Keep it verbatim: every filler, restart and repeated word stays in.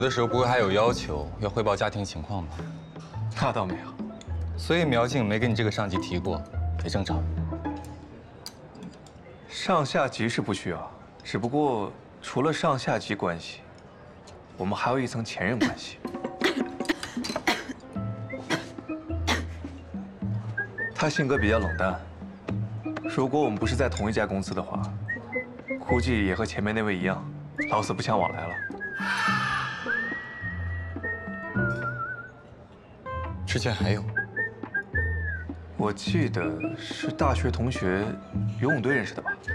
有的时候不会还有要求要汇报家庭情况吗？ 那倒没有。 所以苗静没跟你这个上级提过，也正常。 上下级是不需要，只不过除了上下级关系，我们还有一层前任关系。他性格比较冷淡，如果我们不是在同一家公司的话，估计也和前面那位一样，老死不相往来了。 之前还有， 我记得是大学同学，游泳队认识的吧？